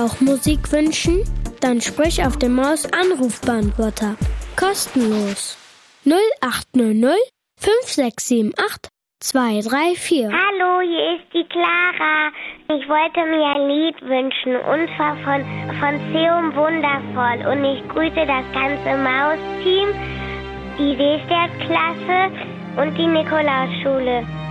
auch Musik wünschen? Dann sprich auf dem Maus-Anrufbeantworter. Kostenlos. 0800 5678 234. Hallo, hier ist die Clara. Ich wollte mir ein Lied wünschen, und zwar von Seum Wundervoll. Und ich grüße das ganze Maus-Team, die Seestadt-Klasse und die Nikolausschule.